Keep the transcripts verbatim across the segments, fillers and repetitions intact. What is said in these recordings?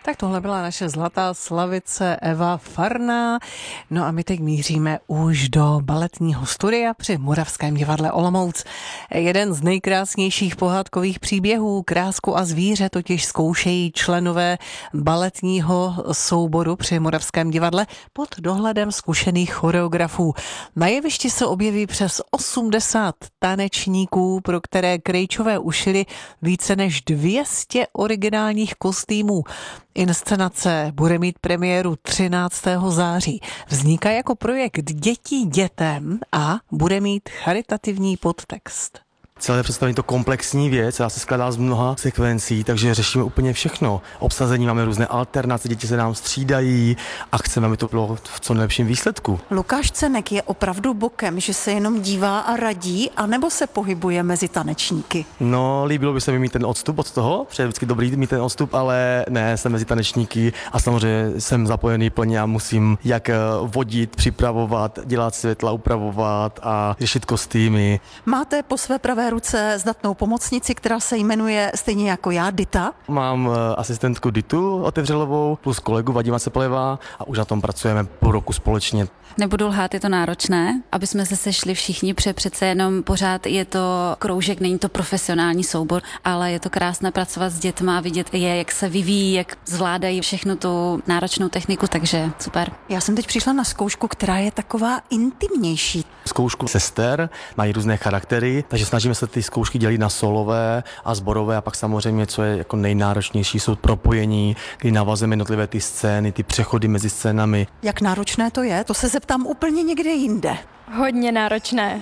Tak tohle byla naše zlatá slavice Eva Farná. No a my teď míříme už do baletního studia při Moravském divadle Olomouc. Jeden z nejkrásnějších pohádkových příběhů, Krásku a zvíře, totiž zkoušejí členové baletního souboru při Moravském divadle pod dohledem zkušených choreografů. Na jevišti se objeví přes osmdesát tanečníků, pro které Krejčové ušili více než dvě stě originálních kostýmů. Inscenace bude mít premiéru třináctého září. Vzniká jako projekt Děti dětem a bude mít charitativní podtext. Celé představení to komplexní věc, já se skládá z mnoha sekvencí, takže řešíme úplně všechno. Obsazení máme různé alternace, děti se nám střídají a chceme, aby to bylo v co nejlepším výsledku. Lukáš Cenek je opravdu bokem, že se jenom dívá a radí, anebo se pohybuje mezi tanečníky? No, líbilo by se mi mít ten odstup od toho, protože je vždycky dobrý mít ten odstup, ale ne, jsem mezi tanečníky a samozřejmě jsem zapojený plně a musím jak vodit, připravovat, dělat světla, upravovat a řešit kostýmy. Máte po své pravé ruce zdatnou pomocnici, která se jmenuje stejně jako já Dita. Mám asistentku Ditu Otevřelovou plus kolegu Vadima Cepeleva a už na tom pracujeme půl roku společně. Nebudu lhát, je to náročné, aby jsme se sešli všichni, protože přece jenom pořád je to kroužek, není to profesionální soubor, ale je to krásné pracovat s dětma a vidět je, jak se vyvíjí, jak zvládají všechnu tu náročnou techniku, takže super. Já jsem teď přišla na zkoušku, která je taková intimnější. Zkoušku sester, mají různé charaktery, takže snažíme se ty zkoušky dělit na solové a sborové a pak samozřejmě, co je jako nejnáročnější, jsou propojení, kdy navazujeme jednotlivé ty scény, ty přechody mezi scénami. Jak náročné to je? To se zeptám úplně někde jinde. Hodně náročné.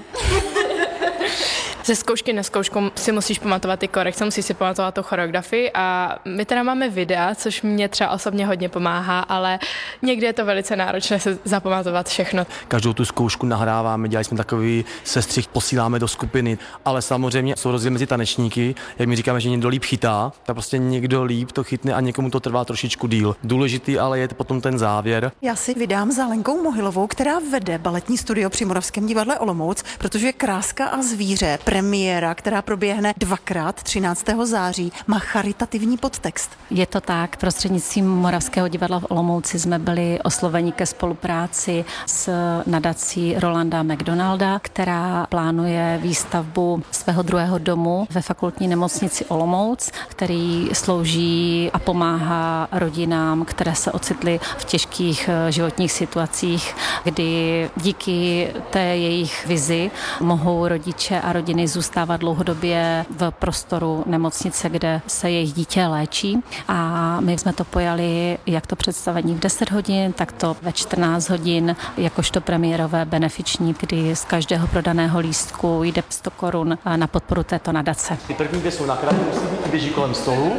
Ze zkoušky na zkoušku si musíš pamatovat ty korekce, musíš si pamatovat tu choreografii a my teda máme videa, což mě třeba osobně hodně pomáhá, ale někdy je to velice náročné se zapamatovat všechno. Každou tu zkoušku nahráváme, dělali jsme takový sestřih, posíláme do skupiny, ale samozřejmě jsou rozdíly mezi tanečníky, jak my říkáme, že někdo líp chytá, tak prostě někdo líp to chytne a někomu to trvá trošičku díl. Důležitý ale je potom ten závěr. Já si vydám za Lenkou Mohylovou, která vede baletní studio při Moravském divadle Olomouc, protože Kráska a zvíře, premiéra, která proběhne dvakrát třináctého září, má charitativní podtext. Je to tak, prostřednictvím Moravského divadla v Olomouci jsme byli osloveni ke spolupráci s nadací Rolanda McDonalda, která plánuje výstavbu svého druhého domu ve fakultní nemocnici Olomouc, který slouží a pomáhá rodinám, které se ocitly v těžkých životních situacích, kdy díky té jejich vizi mohou rodiče a rodiny zůstávat dlouhodobě v prostoru nemocnice, kde se jejich dítě léčí. A my jsme to pojali jak to představení v deset hodin, tak to ve čtrnáct hodin, jakožto premiérové benefiční, kdy z každého prodaného lístku jde sto korun na podporu této nadace. Ty první dvě jsou na kraji, musí být, běží kolem stolu.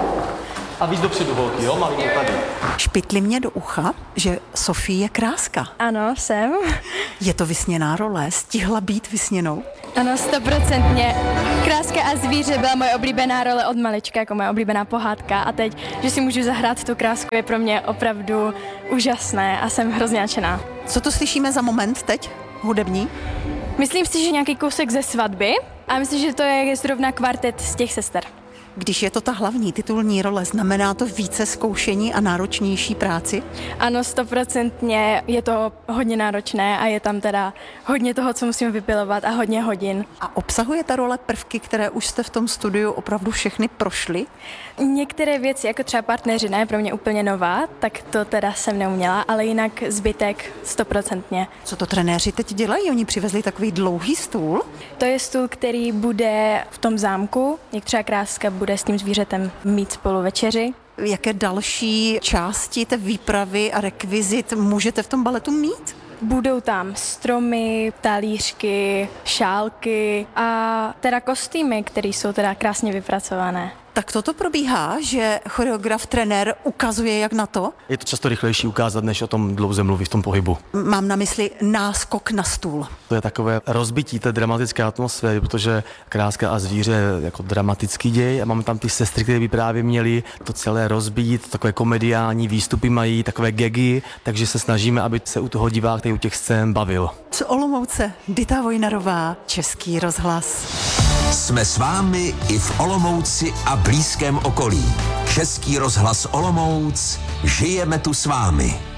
A víc dopředu holky, jo? Malý tady. Špitli mě do ucha, že Sofie je Kráska. Ano, jsem. Je to vysněná role? Stihla být vysněnou? Ano, stoprocentně. Kráska a zvíře byla moje oblíbená role od malička, jako moje oblíbená pohádka a teď, že si můžu zahrát tu Krásku, je pro mě opravdu úžasné a jsem hrozně nadšená. Co to slyšíme za moment teď? Hudební? Myslím si, že nějaký kousek ze svatby a myslím, že to je zrovna kvartet z těch sester. Když je to ta hlavní titulní role, znamená to více zkoušení a náročnější práci? Ano, stoprocentně je to hodně náročné a je tam teda hodně toho, co musím vypilovat a hodně hodin. A obsahuje ta role prvky, které už jste v tom studiu opravdu všechny prošli? Některé věci, jako třeba partneřina, je pro mě úplně nová, tak to teda jsem neuměla, ale jinak zbytek stoprocentně. Co to trenéři teď dělají? Oni přivezli takový dlouhý stůl? To je stůl, který bude v tom zámku, jak třeba Kráska bude s tím zvířetem mít spolu večeři. Jaké další části té výpravy a rekvizit můžete v tom baletu mít? Budou tam stromy, talířky, šálky a teda kostýmy, které jsou teda krásně vypracované. Tak toto probíhá, že choreograf, trenér ukazuje, jak na to? Je to často rychlejší ukázat, než o tom dlouze mluví v tom pohybu. Mám na mysli náskok na stůl. To je takové rozbití té dramatické atmosféry, protože Kráska a zvíře je jako dramatický děj a máme tam ty sestry, které by právě měly to celé rozbít, takové komediální výstupy mají, takové gagy, takže se snažíme, aby se u toho divák, který u těch scén bavil. Z Olomouce, Dita Vojnarová, Český rozhlas. Jsme s vámi i v Olomouci a blízkém okolí. Český rozhlas Olomouc, žijeme tu s vámi.